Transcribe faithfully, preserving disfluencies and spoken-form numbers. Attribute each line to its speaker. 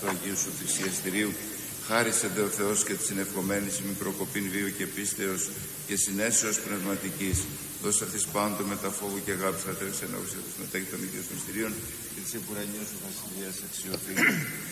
Speaker 1: του Αγίου Σου θυσιαστηρίου, χάρισε δε ο Θεός και της συνευχομένης μικροκοπήν βίου και πίστεως και συνέσεως πνευματικής. Δώσε αυτής πάντο με τα φόβου και αγάπη θα τρέξει ενώπιση του μετέχει των Αγίων Μυστηρίων και της επουρανίου Σου βασιλείας αξιωθεί.